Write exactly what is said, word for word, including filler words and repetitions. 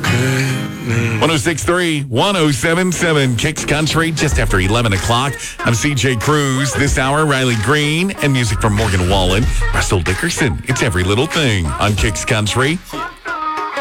one oh six point three, one oh seven point seven, Kicks Country, just after eleven o'clock. I'm C J Cruz. This hour, Riley Green, and music from Morgan Wallen. Russell Dickerson. It's Every Little Thing on Kicks Country.